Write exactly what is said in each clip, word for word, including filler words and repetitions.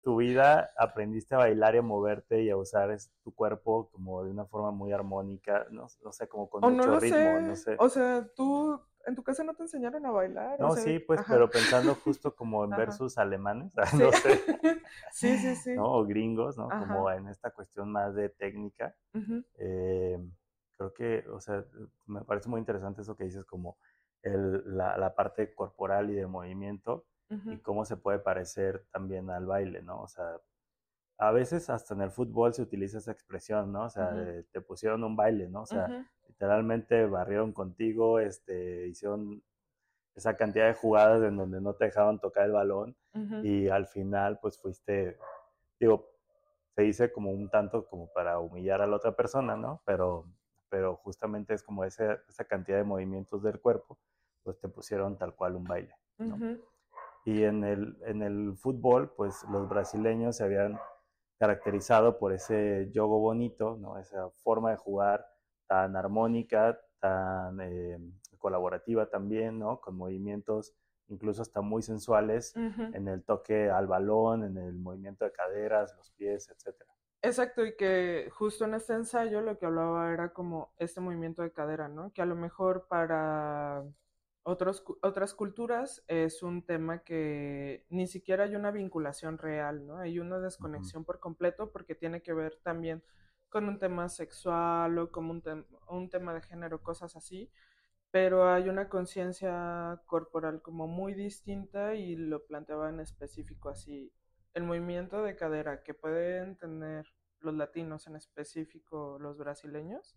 tu vida aprendiste a bailar y a moverte y a usar es- tu cuerpo como de una forma muy armónica, no, no sé, como con O no mucho lo ritmo, no sé. sé. O sea, tú en tu casa no te enseñaron a bailar, o No, sea, sí, de- pues, ajá, pero pensando justo como en ajá. versus alemanes, Sí, no sé, sí, sí, sí. ¿no? O gringos, ¿no? Como Ajá. en esta cuestión más de técnica. Ujú, Eh, Creo que, o sea, me parece muy interesante eso que dices, como el, la, la parte corporal y de movimiento y ujú, cómo se puede parecer también al baile, ¿no? O sea, a veces hasta en el fútbol se utiliza esa expresión, ¿no? O sea, ujú, de, te pusieron un baile, ¿no? O sea, ujú, literalmente barrieron contigo, este, hicieron esa cantidad de jugadas en donde no te dejaban tocar el balón ujú. y al final pues fuiste, digo, se dice como un tanto como para humillar a la otra persona, ¿no? Pero, pero justamente es como ese, esa cantidad de movimientos del cuerpo, pues te pusieron tal cual un baile, ¿no? Ujú. Y en el, en el fútbol, pues los brasileños se habían caracterizado por ese juego bonito, ¿no? Esa forma de jugar tan armónica, tan eh, colaborativa también, ¿no? Con movimientos incluso hasta muy sensuales Ujú. en el toque al balón, en el movimiento de caderas, los pies, etcétera. Exacto, y que justo en este ensayo lo que hablaba era como este movimiento de cadera, ¿no? Que a lo mejor para otros, cu- otras culturas es un tema que ni siquiera hay una vinculación real, ¿no? Hay una Uh -huh. desconexión por completo porque tiene que ver también con un tema sexual o como un, tem- un tema de género, cosas así, pero hay una conciencia corporal como muy distinta y lo planteaba en específico así. El movimiento de cadera que pueden tener los latinos, en específico los brasileños,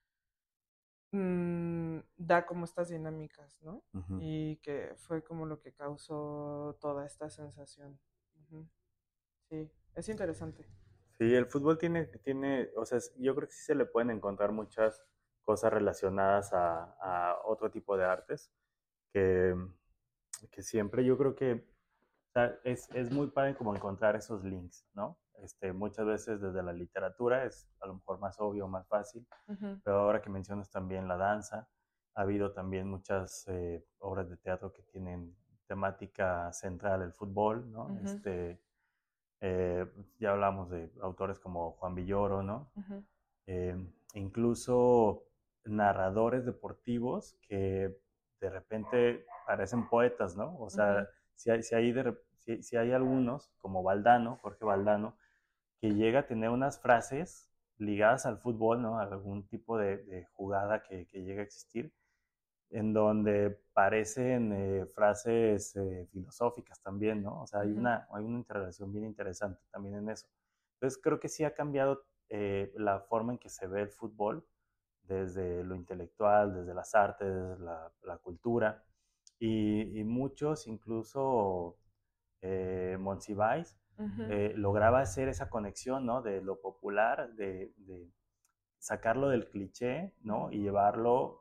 mmm, da como estas dinámicas, ¿no? Uh -huh. Y que fue como lo que causó toda esta sensación. Ujú. Sí, es interesante. Sí, el fútbol tiene, tiene, o sea, yo creo que sí se le pueden encontrar muchas cosas relacionadas a, a otro tipo de artes, que, que siempre yo creo que o sea, es, es muy padre como encontrar esos links, ¿no? Este, muchas veces desde la literatura es a lo mejor más obvio, más fácil, Ujú, pero ahora que mencionas también la danza, ha habido también muchas eh, obras de teatro que tienen temática central el fútbol, ¿no? ujú, Este, eh, ya hablamos de autores como Juan Villoro, ¿no? ujú, Eh, Incluso narradores deportivos que de repente parecen poetas, ¿no? O sea, ujú, si hay, si hay, de, si, si hay algunos, como Valdano, Jorge Valdano, que llega a tener unas frases ligadas al fútbol, ¿no? A algún tipo de, de jugada que, que llega a existir, en donde parecen eh, frases eh, filosóficas también, ¿no? O sea, hay ujú. una, hay una interrelación bien interesante también en eso. Entonces, creo que sí ha cambiado eh, la forma en que se ve el fútbol, desde lo intelectual, desde las artes, desde la, la cultura, y, y, muchos, incluso eh, Monsiváis, Ujú, eh, lograba hacer esa conexión, ¿no? De lo popular, de, de sacarlo del cliché, ¿no? ujú, Y llevarlo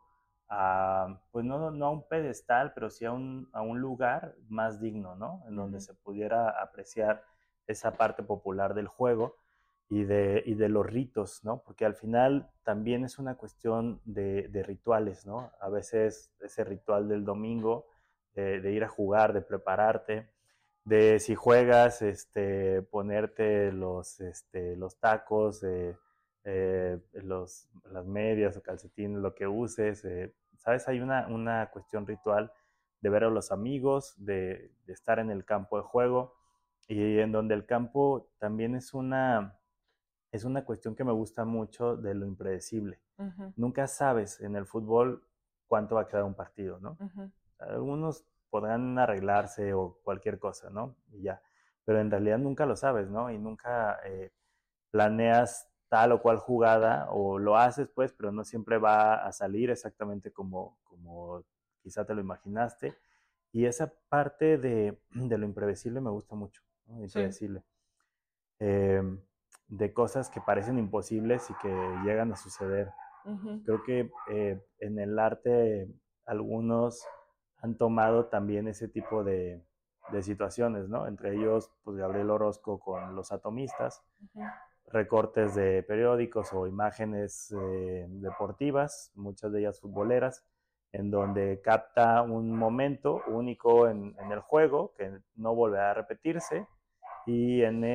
a, pues no, no a un pedestal, pero sí a un, a un lugar más digno, ¿no? En donde ujú. se pudiera apreciar esa parte popular del juego y de, y de los ritos, ¿no? Porque al final también es una cuestión de, de rituales, ¿no? A veces ese ritual del domingo, de, de ir a jugar, de prepararte, de si juegas, este, ponerte los, este, los tacos, eh, eh, los, las medias o calcetines, lo que uses, eh, ¿sabes? Hay una, una cuestión ritual de ver a los amigos, de, de estar en el campo de juego y en donde el campo también es una, es una cuestión que me gusta mucho de lo impredecible. Ujú, Nunca sabes en el fútbol cuánto va a quedar un partido, ¿no? ujú, Algunos podrán arreglarse o cualquier cosa, ¿no? Y ya. Pero en realidad nunca lo sabes, ¿no? Y nunca eh, planeas tal o cual jugada o lo haces, pues, pero no siempre va a salir exactamente como, como quizá te lo imaginaste. Y esa parte de, de lo imprevisible me gusta mucho, ¿no? sí. Impredecible. Eh, de cosas que parecen imposibles y que llegan a suceder. Ujú, Creo que eh, en el arte algunos han tomado también ese tipo de, de situaciones, ¿no? Entre ellos, pues Gabriel Orozco con los atomistas, ujú, recortes de periódicos o imágenes eh, deportivas, muchas de ellas futboleras, en donde capta un momento único en, en el juego que no volverá a repetirse y en